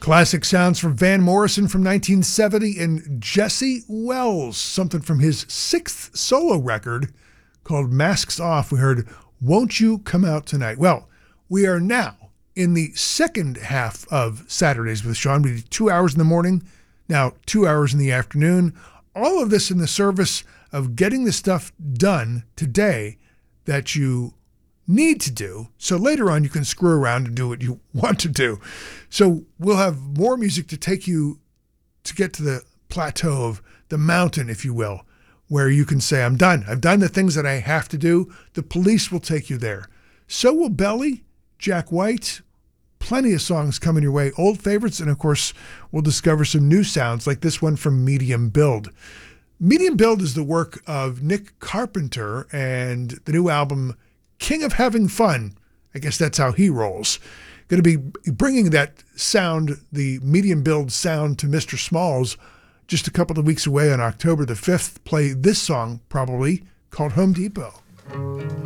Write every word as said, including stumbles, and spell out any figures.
Classic sounds from Van Morrison from nineteen seventy and Jesse Wells, something from his sixth solo record called Masks Off. We heard Won't You Come Out Tonight. Well, we are now in the second half of Saturdays with Sean. We did two hours in the morning, now two hours in the afternoon. All of this in the service of getting the stuff done today that you need to do, so later on you can screw around and do what you want to do. So we'll have more music to take you to get to the plateau of the mountain, if you will, where you can say, I'm done. I've done the things that I have to do. The police will take you there. So will Belly, Jack White, plenty of songs coming your way, old favorites, and of course, we'll discover some new sounds like this one from Medium Build. Medium Build is the work of Nick Carpenter and the new album King of Having Fun. I guess that's how he rolls. Going to be bringing that sound, the Medium Build sound, to Mister Smalls just a couple of weeks away on October the fifth. Play this song, probably, called Home Depot.